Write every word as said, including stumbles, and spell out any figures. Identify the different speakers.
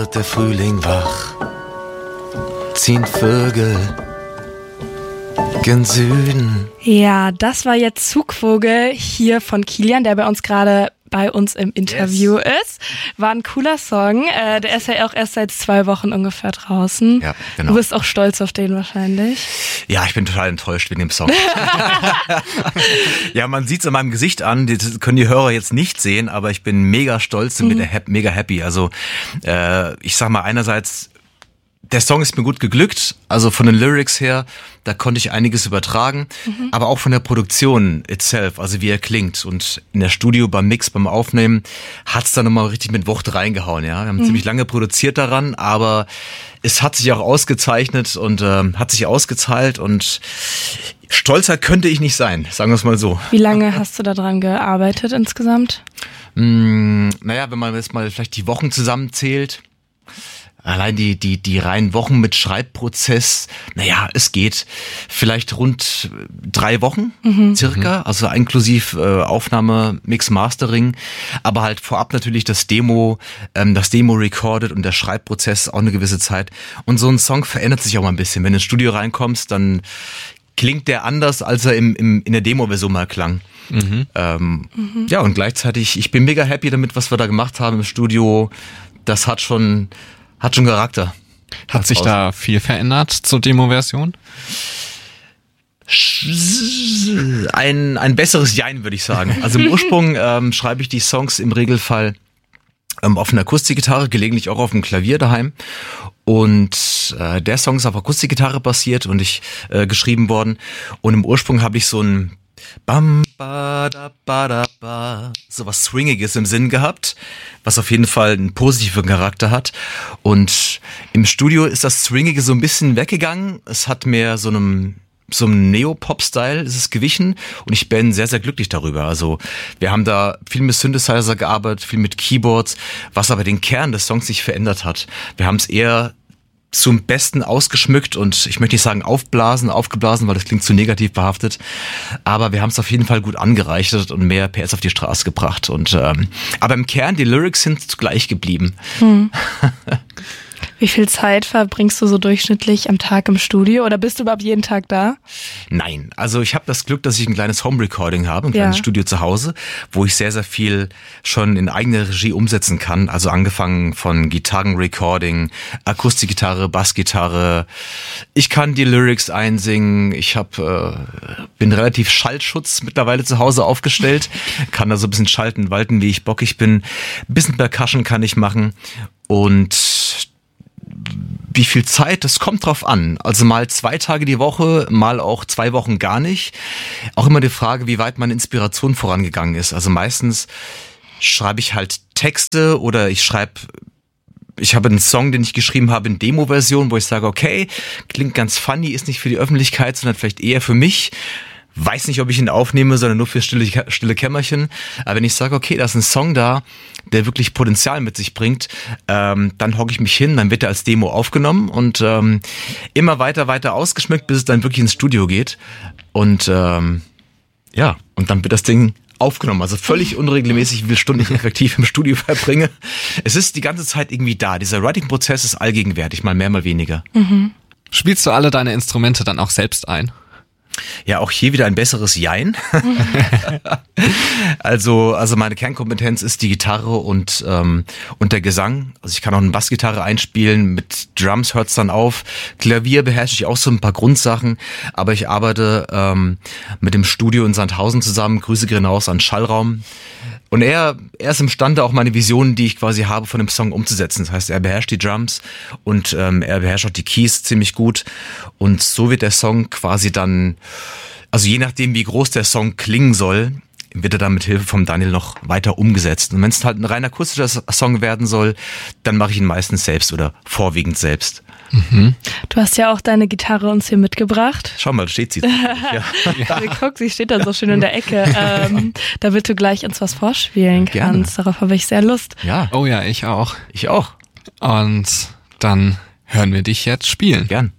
Speaker 1: wird der Frühling wach, ziehen Vögel gen Süden.
Speaker 2: Ja, das war jetzt Zugvogel hier von Kilian, der bei uns gerade bei uns im Interview yes. ist. War ein cooler Song. Äh, der ist ja auch erst seit zwei Wochen ungefähr draußen.
Speaker 1: Ja, genau.
Speaker 2: Du bist auch stolz auf den wahrscheinlich.
Speaker 1: Ja, ich bin total enttäuscht wegen dem Song. Ja, man sieht es an meinem Gesicht an. Das können die Hörer jetzt nicht sehen, aber ich bin mega stolz und mhm. mega happy. Also äh, ich sag mal einerseits, der Song ist mir gut geglückt, also von den Lyrics her, da konnte ich einiges übertragen, mhm. aber auch von der Produktion itself, also wie er klingt. Und in der Studio, beim Mix, beim Aufnehmen, hat's da nochmal richtig mit Wucht reingehauen. Ja, wir haben mhm. ziemlich lange produziert daran, aber es hat sich auch ausgezeichnet und äh, hat sich ausgezahlt und stolzer könnte ich nicht sein, sagen wir es mal so.
Speaker 2: Wie lange hast du daran gearbeitet insgesamt?
Speaker 1: Hm, naja, wenn man jetzt mal vielleicht die Wochen zusammenzählt, allein die, die, die reinen Wochen mit Schreibprozess, naja, es geht vielleicht rund drei Wochen mhm. circa, also inklusive äh, Aufnahme, Mix, Mastering, aber halt vorab natürlich das Demo, ähm, das Demo recorded und der Schreibprozess auch eine gewisse Zeit. Und so ein Song verändert sich auch mal ein bisschen. Wenn du ins Studio reinkommst, dann klingt der anders, als er im, im, in der Demo-Version mal klang. Mhm. Ähm, mhm. Ja, und gleichzeitig, ich bin mega happy damit, was wir da gemacht haben im Studio. Das hat schon... Hat schon Charakter.
Speaker 3: Hat sich da viel verändert zur Demo-Version?
Speaker 1: Ein, ein besseres Jein, würde ich sagen. Also im Ursprung ähm, schreibe ich die Songs im Regelfall ähm, auf einer Akustikgitarre, gelegentlich auch auf dem Klavier daheim. Und äh, der Song ist auf Akustikgitarre basiert und ich äh, geschrieben worden. Und im Ursprung habe ich so ein Bam, ba, da, ba, da, ba, so was Swingiges im Sinn gehabt, was auf jeden Fall einen positiven Charakter hat. Und im Studio ist das Swingige so ein bisschen weggegangen. Es hat mehr so einem, so einem Neo-Pop-Style ist es gewichen und ich bin sehr, sehr glücklich darüber. Also wir haben da viel mit Synthesizer gearbeitet, viel mit Keyboards, was aber den Kern des Songs nicht verändert hat. Wir haben es eher zum Besten ausgeschmückt und ich möchte nicht sagen aufblasen, aufgeblasen, weil das klingt zu negativ behaftet, aber wir haben es auf jeden Fall gut angereichert und mehr P S auf die Straße gebracht. Und ähm, aber im Kern, die Lyrics sind gleich geblieben. Hm.
Speaker 2: Wie viel Zeit verbringst du so durchschnittlich am Tag im Studio oder bist du überhaupt jeden Tag da?
Speaker 1: Nein, also ich habe das Glück, dass ich ein kleines Home-Recording habe, ein kleines ja. Studio zu Hause, wo ich sehr, sehr viel schon in eigener Regie umsetzen kann. Also angefangen von Gitarren-Recording, Akustikgitarre, Bassgitarre. Ich kann die Lyrics einsingen. Ich hab, äh, bin relativ Schallschutz mittlerweile zu Hause aufgestellt, kann da so ein bisschen schalten, walten, wie ich bockig bin. Ein bisschen Percussion kann ich machen und wie viel Zeit, das kommt drauf an. Also mal zwei Tage die Woche, mal auch zwei Wochen gar nicht. Auch immer die Frage, wie weit meine Inspiration vorangegangen ist. Also meistens schreibe ich halt Texte oder ich schreibe, ich habe einen Song, den ich geschrieben habe in Demo-Version, wo ich sage, okay, klingt ganz funny, ist nicht für die Öffentlichkeit, sondern vielleicht eher für mich. Weiß nicht, ob ich ihn aufnehme, sondern nur für stille, stille Kämmerchen. Aber wenn ich sage, okay, da ist ein Song da, der wirklich Potenzial mit sich bringt, ähm, dann hocke ich mich hin, dann wird er als Demo aufgenommen und ähm, immer weiter, weiter ausgeschmückt, bis es dann wirklich ins Studio geht. Und ähm, ja, und dann wird das Ding aufgenommen. Also völlig unregelmäßig, wie viele Stunden ich effektiv im Studio verbringe. Es ist die ganze Zeit irgendwie da. Dieser Writing-Prozess ist allgegenwärtig, mal mehr, mal weniger.
Speaker 3: Mhm. Spielst du alle deine Instrumente dann auch selbst ein?
Speaker 1: Ja, auch hier wieder ein besseres Jein. also, also meine Kernkompetenz ist die Gitarre und ähm, und der Gesang. Also ich kann auch eine Bassgitarre einspielen, mit Drums hört's dann auf. Klavier beherrsche ich auch so ein paar Grundsachen, aber ich arbeite ähm, mit dem Studio in Sandhausen zusammen. Grüße gehen raus an Schallraum. Und er, er ist imstande, auch meine Visionen, die ich quasi habe, von dem Song umzusetzen. Das heißt, er beherrscht die Drums und ähm, er beherrscht auch die Keys ziemlich gut. Und so wird der Song quasi dann, also je nachdem, wie groß der Song klingen soll, wird er dann mit Hilfe vom Daniel noch weiter umgesetzt. Und wenn es halt ein rein akustischer Song werden soll, dann mache ich ihn meistens selbst oder vorwiegend selbst.
Speaker 2: Mhm. Du hast ja auch deine Gitarre uns hier mitgebracht.
Speaker 1: Schau mal, da steht sie. Ja.
Speaker 2: Ja. Guck, sie steht da so schön in der Ecke, ähm, damit du gleich uns was vorspielen kannst. Gerne. Darauf habe ich sehr Lust.
Speaker 3: Ja. Oh ja, ich auch.
Speaker 1: Ich auch.
Speaker 3: Und dann hören wir dich jetzt spielen.
Speaker 1: Gern.